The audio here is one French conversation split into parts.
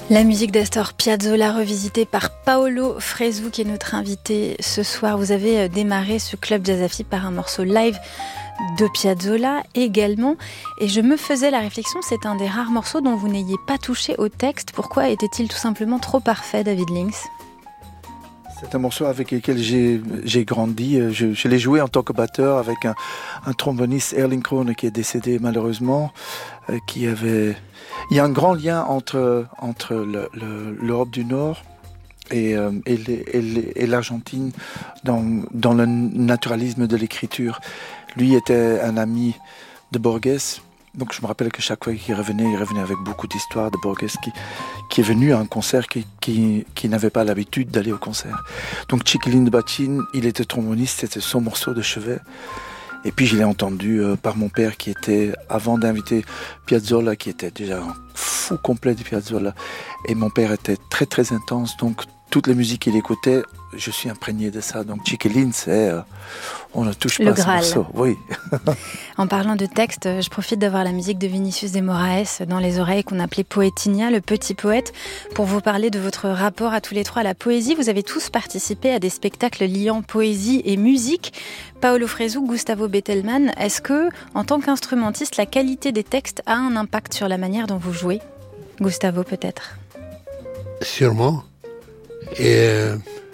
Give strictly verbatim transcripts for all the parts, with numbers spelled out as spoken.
La musique d'Astor Piazzolla revisitée par Paolo Fresu qui est notre invité ce soir. Vous avez démarré ce club Jazz Affi par un morceau live de Piazzolla également. Et je me faisais la réflexion, c'est un des rares morceaux dont vous n'ayez pas touché au texte. Pourquoi était-il tout simplement trop parfait, David Links ? C'est un morceau avec lequel j'ai, j'ai grandi. Je, je l'ai joué en tant que batteur avec un, un tromboniste, Erling Krohn, qui est décédé malheureusement, euh, qui avait... Il y a un grand lien entre, entre le, le, l'Europe du Nord et, euh, et, les, et, les, et l'Argentine dans, dans le naturalisme de l'écriture. Lui était un ami de Borges. Donc je me rappelle que chaque fois qu'il revenait, il revenait avec beaucoup d'histoires de Borges qui, qui est venu à un concert qui, qui, qui n'avait pas l'habitude d'aller au concert. Donc Chiquilin de Bachin, il était tromboniste, c'était son morceau de chevet. Et puis je l'ai entendu euh, par mon père qui était, avant d'inviter Piazzolla, qui était déjà un fou complet de Piazzolla. Et mon père était très très intense, donc toutes les musiques qu'il écoutait, je suis imprégné de ça. Donc Chiquilin, c'est... Euh, on ne touche pas le à ce Graal. morceau. Oui. En parlant de texte, je profite d'avoir la musique de Vinicius de Moraes dans les oreilles qu'on appelait Poetinia, le petit poète, pour vous parler de votre rapport à tous les trois à la poésie. Vous avez tous participé à des spectacles liant poésie et musique. Paolo Fresu, Gustavo Bettelmann, est-ce que, en tant qu'instrumentiste, la qualité des textes a un impact sur la manière dont vous jouez ? Gustavo, peut-être ? Sûrement. Et euh,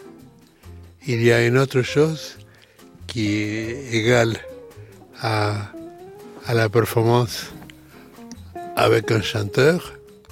il y a une autre chose qui est égale à, à la performance avec un chanteur,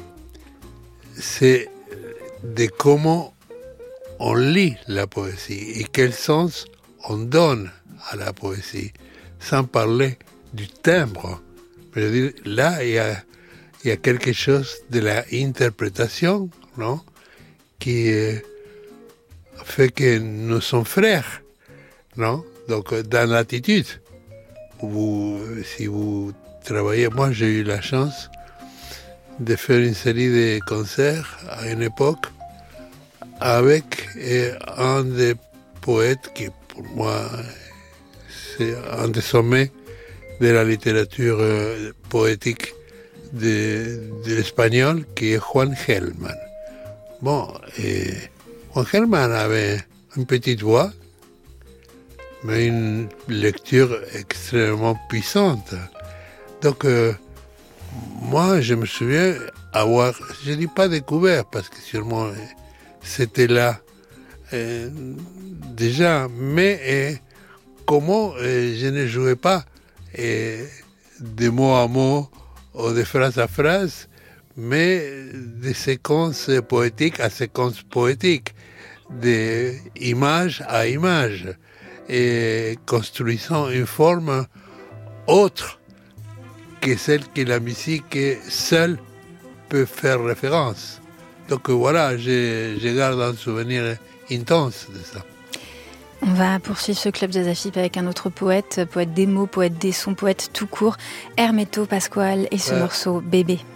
c'est de comment on lit la poésie et quel sens on donne à la poésie, sans parler du timbre. Je veux dire, là, il y a, il y a quelque chose de l'interprétation, non, qui euh, fait que nous sommes frères, non? Donc, dans l'attitude, vous, si vous travaillez, moi j'ai eu la chance de faire une série de concerts à une époque avec un des poètes qui, pour moi, c'est un des sommets de la littérature poétique de, de l'espagnol, qui est Juan Gelman. Bon, et Juan Gelman avait une petite voix, mais une lecture extrêmement puissante. Donc, euh, moi, je me souviens avoir, je ne dis pas découvert, parce que sûrement c'était là euh, déjà, mais euh, comment euh, je ne jouais pas euh, de mot à mot ou de phrase à phrase, mais de séquences poétiques à séquences poétiques, d'image à image, et construisant une forme autre que celle que la musique seule peut faire référence. Donc voilà, je, je garde un souvenir intense de ça. On va poursuivre ce club Jazz Affi avec un autre poète, poète des mots, poète des sons, poète tout court, Hermeto Pascoal et ce ouais. morceau Bébé.